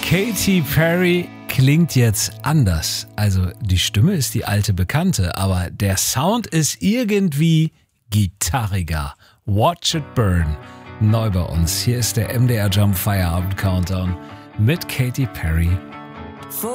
Katy Perry klingt jetzt anders. Also die Stimme ist die alte Bekannte, aber der Sound ist irgendwie gitarriger. Watch it burn. Neu bei uns. Hier ist der MDR Jump Feierabend Countdown mit Katy Perry.